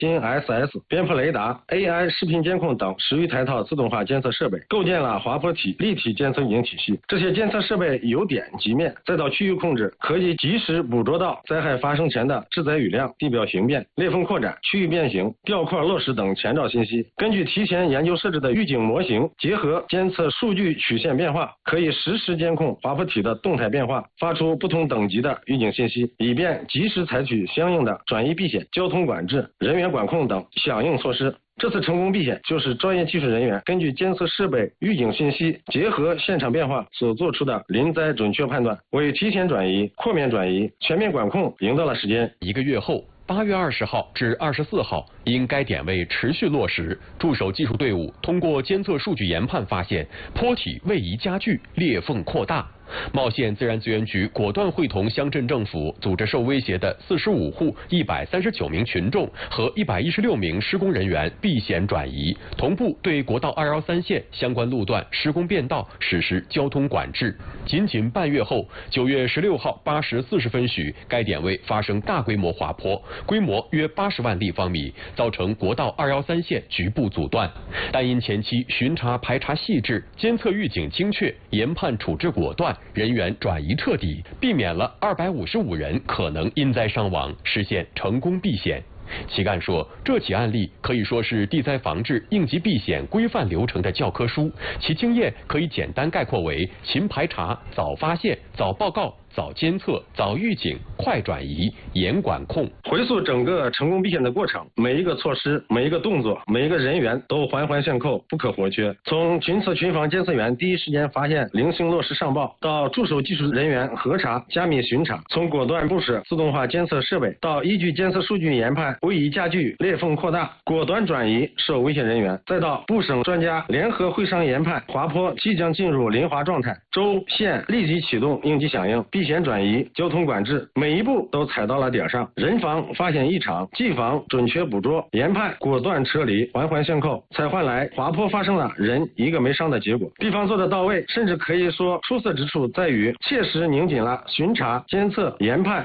GNSS、边坡雷达、AI 视频监控等10余台套自动化监测设备，构建了滑坡体立体监测预警体系。这些监测设备由点及面，再到区域控制，可以及时捕捉到灾害发生前的致灾雨量、地表形变、裂缝扩展、区域变形、掉块落石等前兆信息。根据提前研究设置的预警模型，结合监测数据曲线变化，可以实时监控滑坡体的动态变化，发出不同等级的预警信息，以便及时采取相应的转移避险、交通管制、人员管控等响应措施。这次成功避险就是专业技术人员根据监测设备预警信息，结合现场变化所做出的临灾准确判断，为提前转移、扩面转移、全面管控赢得了时间。 1个月后，8月20号至24号，因该点位持续落实，驻守技术队伍通过监测数据研判发现坡体位移加剧、裂缝扩大。茂县自然资源局果断会同乡镇政府，组织受威胁的45户139名群众和116名施工人员避险转移，同步对国道213线相关路段施工变道实施交通管制。仅半月后，9月16号8时40分许，该点位发生大规模滑坡，规模约80万立方米，造成国道213线局部阻断。但因前期巡查排查细致，监测预警精确，研判处置果断，人员转移彻底，避免了255人可能因灾伤亡，实现成功避险。旗干说，这起案例可以说是地灾防治应急避险规范流程的教科书，其经验可以简单概括为：勤排查、早发现、早报告、早监测、早预警、快转移、严管控。 回溯整个成功避险的过程，每一个措施、每一个动作、每一个人员都环环相扣，不可或缺。从群测群防监测员第一时间发现零星落石上报，到驻守技术人员核查、加密巡查；从果断部署自动化监测设备，到依据监测数据研判位移加剧、裂缝扩大，果断转移受危险人员；再到部省专家联合会商研判滑坡即将进入临滑状态，州县立即启动应急响应。避险转移、交通管制，每一步都踩到了点上。人防发现异常，技防准确捕捉，研判果断撤离，环环相扣，才换来滑坡发生了人一个没伤的结果。地方做得到位，甚至可以说出色之处在于切实拧紧了巡查、监测、研判